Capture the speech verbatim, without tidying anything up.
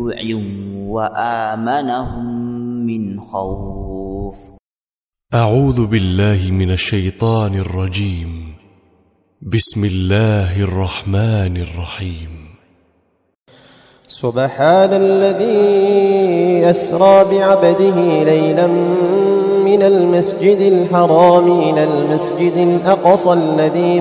جوع وآمنهم من خوف. أعوذ بالله من الشيطان الرجيم. بسم الله الرحمن الرحيم. سبحان الذي أسرى بعبده ليلا من المسجد الحرام إلى المسجد الأقصى الذي